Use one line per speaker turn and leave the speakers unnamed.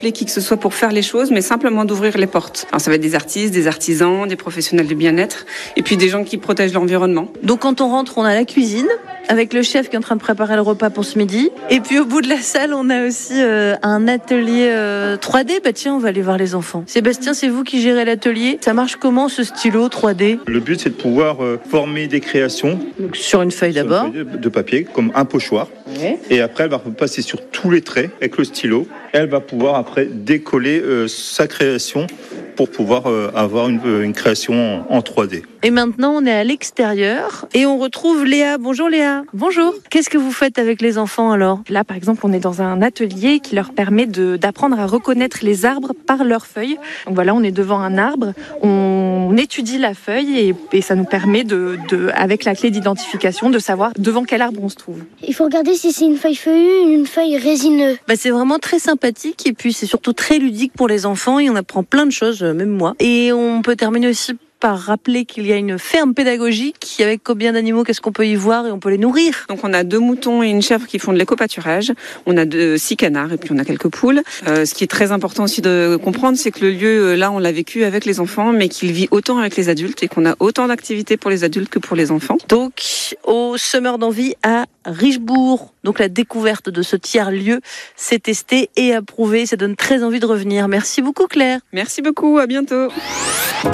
Qui que ce soit pour faire les choses, mais simplement d'ouvrir les portes. Alors ça va être des artistes, des artisans, des professionnels du bien-être, et puis des gens qui protègent l'environnement.
Donc quand on rentre, on a la cuisine, avec le chef qui est en train de préparer le repas pour ce midi. Et puis au bout de la salle, on a aussi un atelier 3D. Bah tiens, on va aller voir les enfants. Sébastien, c'est vous qui gérez l'atelier. Ça marche comment ce stylo 3D ?
Le but, c'est de pouvoir former des créations.
Donc, sur une feuille d'abord.
Une feuille de papier, comme un pochoir.
Ouais.
Et après, elle va passer sur tous les traits avec le stylo. Elle va pouvoir après décoller sa création pour pouvoir avoir une création en 3D.
Et maintenant, on est à l'extérieur et on retrouve Léa. Bonjour Léa.
Bonjour.
Qu'est-ce que vous faites avec les enfants alors ?
Là, par exemple, on est dans un atelier qui leur permet d'apprendre à reconnaître les arbres par leurs feuilles. Donc voilà, on est devant un arbre, on étudie la feuille et ça nous permet avec la clé d'identification, de savoir devant quel arbre on se trouve.
Il faut regarder si c'est une feuille feuillue ou une feuille résineuse.
C'est vraiment très sympathique et puis c'est surtout très ludique pour les enfants et on apprend plein de choses, même moi. Et on peut terminer aussi par rappeler qu'il y a une ferme pédagogique avec combien d'animaux, qu'est-ce qu'on peut y voir et on peut les nourrir.
Donc on a 2 moutons et une chèvre qui font de l'éco-pâturage, on a 6 canards et puis on a quelques poules. Ce qui est très important aussi de comprendre, c'est que le lieu, là on l'a vécu avec les enfants, mais qu'il vit autant avec les adultes et qu'on a autant d'activités pour les adultes que pour les enfants.
Donc au Summer d'Envie à Richebourg, donc la découverte de ce tiers-lieu, c'est testé et approuvé, ça donne très envie de revenir. Merci beaucoup Claire.
Merci beaucoup, à bientôt.